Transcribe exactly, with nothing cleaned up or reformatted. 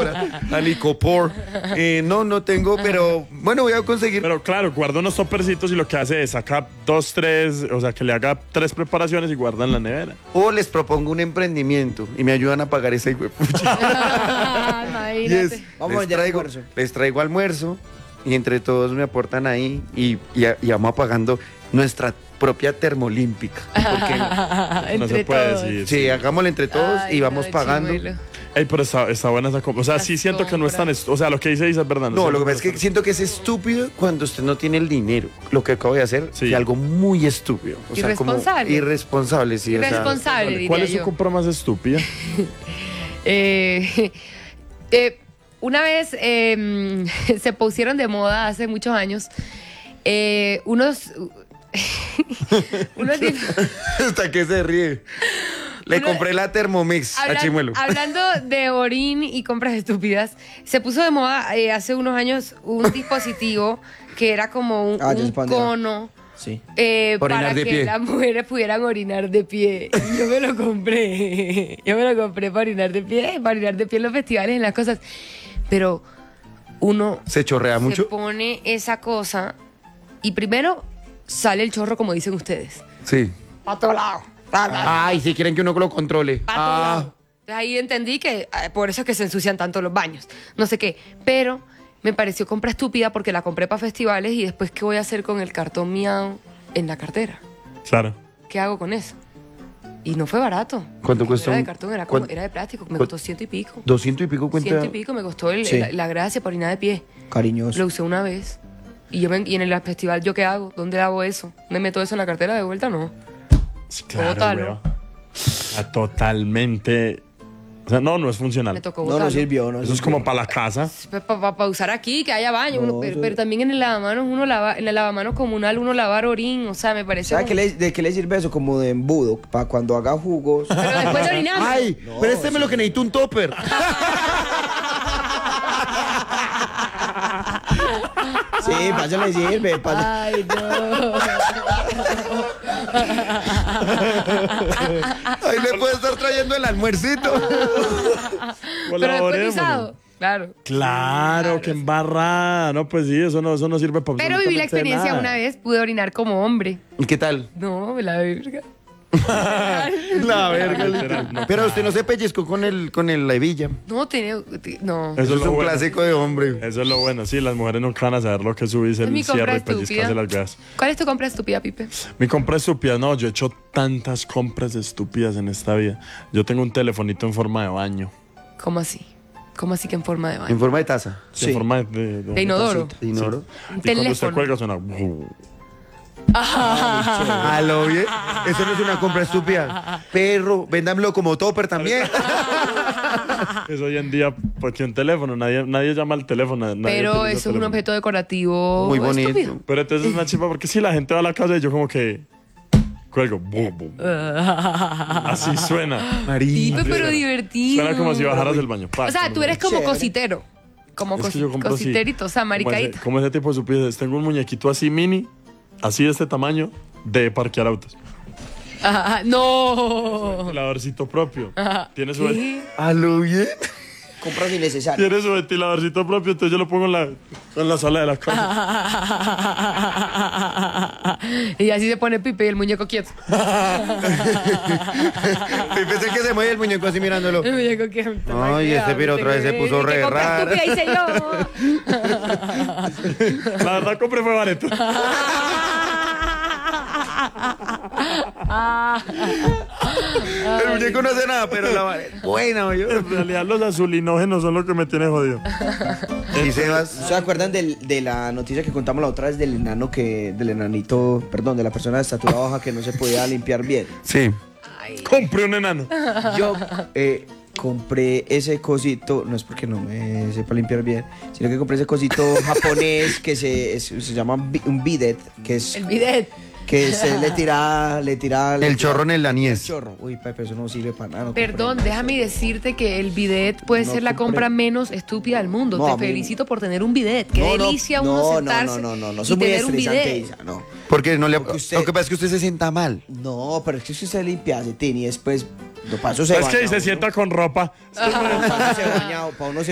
palabra. Alicopor. Eh, no, no tengo, pero bueno, voy a conseguir. Pero claro, guarda unos topercitos y lo que hace es sacar dos, tres, o sea, que le haga tres preparaciones y guarda en la nevera. O les propongo un emprendimiento y me ayudan a pagar ese huepucha. Imagínate. Yes. Vamos a les, vender traigo, almuerzo. les traigo almuerzo y entre todos me aportan ahí y, y, y vamos apagando nuestra propia termolímpica. Porque, No se Entre puede todos. decir. sí, hagámoslo entre todos Ay, y vamos no, pagando. chimuelo. Ey, pero está, está buena esa compra. O sea, sí Las siento que no es tan... compras. est- O sea, lo que dice Isa es verdad. No, sé, lo que pasa es que pero- siento que es estúpido cuando usted no tiene el dinero. Lo que acabo de hacer Sí. es algo muy estúpido. O sea, como Irresponsable. irresponsable, sí. o sea, Irresponsable, diría ¿Cuál es su yo. compra más estúpida? Eh, eh, una vez eh, se pusieron de moda hace muchos años eh, unos... unos dif- Hasta que se ríe. Le Uno- compré la Thermomix a Hablan- Chimuelo. Hablando de orín y compras estúpidas, se puso de moda eh, hace unos años un dispositivo que era como un, Ah, ya un sé pa' dónde va. cono Sí. eh, Orinar para de que pie. las mujeres pudieran orinar de pie. Y yo me lo compré. Yo me lo compré para orinar de pie, para orinar de pie en los festivales, en las cosas. Pero uno ¿Se chorrea se mucho? pone esa cosa y primero sale el chorro, como dicen ustedes. Sí. Para todo lado. Pa' todo lado. Ay, si quieren que uno lo controle. Pa' todos Ah, lados. Entonces ahí entendí que eh, por eso es que se ensucian tanto los baños. No sé qué. Pero me pareció compra estúpida porque la compré para festivales y después, ¿qué voy a hacer con el cartón miau en la cartera? Claro. ¿Qué hago con eso? Y no fue barato. ¿Cuánto No cuesta Era de un- cartón, era, como- cuán- era de plástico. Me cuán- costó ciento y pico. doscientos y pico cuenta. Ciento y pico me costó el- Sí. la, la gracia para orinar de pie. Cariñoso. Lo usé una vez. Y, yo me- y en el festival, ¿yo qué hago? ¿Dónde hago eso? ¿Me meto eso en la cartera de vuelta? No. Sí, claro, Bótalo. weón. Ah, totalmente... O sea, no, no es funcional. Me tocó No, botarlo. no sirvió. No Eso es sirvió. como para la casa. Para usar aquí, que haya baño, No, uno- pero, eso- pero también en el lavamanos, uno lava, en el lavamanos comunal uno lavar orín, o sea, me parece... ¿Sabe como- qué le- de qué le sirve eso? Como de embudo, para cuando haga jugos. Pero después de orinar. Ay, No, présteme lo que necesito un topper. Sí, para eso le sirve. para- Ay, no. Ahí le puedo estar trayendo el almuercito. Pero después de Colaborémonos. usado, claro. Claro, que embarrada. No, pues sí, eso no, eso no sirve para Pero viví la experiencia nada. una vez, pude orinar como hombre. ¿Y qué tal? No, la verga. La verga. Literal, no. Pero usted no se pellizcó con el con el la hebilla. No, tiene... No. Eso Eso es es lo un bueno. clásico de hombre. Eso es lo bueno, sí, las mujeres nunca van a saber lo que subís Es el mi compra cierre y estúpida. pellizcarse las gas. ¿Cuál es tu compra estúpida, Pipe? Mi compra estúpida, no, yo he hecho tantas compras estúpidas en esta vida. Yo tengo un telefonito en forma de baño. ¿Cómo así? ¿Cómo así que en forma de baño? En forma de taza. En forma de, de, De inodoro. De inodoro. Un Y cuando usted teléfono. cuelga suena... Ah, lo bien. Eso no es una compra estúpida. Perro, véndamelo como topper también. Eso hoy en día, porque un teléfono, nadie, nadie llama al teléfono. nadie Pero utiliza eso es un teléfono. objeto decorativo Muy bonito. estúpido. Pero entonces es una chipa porque si la gente va a la casa y yo como que cuelgo, bum, bum. Así suena. María. Pipe, pero divertido. Suena como si bajaras del baño. Pa, O sea, como- tú eres como Chévere. cositero. Como Es cosi- que yo compro así, cositerito, o sea, como ese, maricadito. como ese tipo de supiedades. Tengo un muñequito así mini, así de este tamaño, de parquear autos. Ajá, no. Ventiladorcito propio. Ajá. Tiene su, ¿Qué? A lo bien. Compras innecesarias. tiene su ventiladorcito propio, entonces yo lo pongo en la, en la sala de la casa. Y así se pone Pipe y el muñeco quieto. Y pensé que se mueve el muñeco así mirándolo. El muñeco quieto. Ay, este piro otra vez se puso re raro. Estúpida, hice yo. La verdad, compré fue barato. El muñeco no hace nada, pero la vara es buena, oye. En realidad, los azulinógenos son lo que me tiene jodido. Y Sebas. ¿Se acuerdan del- de la noticia que contamos la otra vez del enano que, del enanito, perdón, de la persona de estatura baja que no se podía limpiar bien? Sí. Compré un enano. Yo eh, compré ese cosito, no es porque no me sepa limpiar bien, sino que compré ese cosito japonés que se, es- se llama bi- un bidet, que es El bidet. que se le tira, le tira le El tira- chorro en el el aniés. chorro. Uy, Pepe, eso no sirve para nada. no Perdón, compré. déjame decirte que el bidet puede No ser la compré- compra menos estúpida del mundo. No, a Te mí- felicito por tener un bidet. Qué No, no, delicia no, uno no, sentarse no, no, no, no, y eso es muy tener un estresante, bidet. Isa, no. Porque no le. Porque usted- Lo que pasa es que usted se sienta mal. No, pero es que si usted limpia acetín y después lo paso se Es baña que ahí se uno. sienta con ropa. Pa' uno se baña, pa' uno se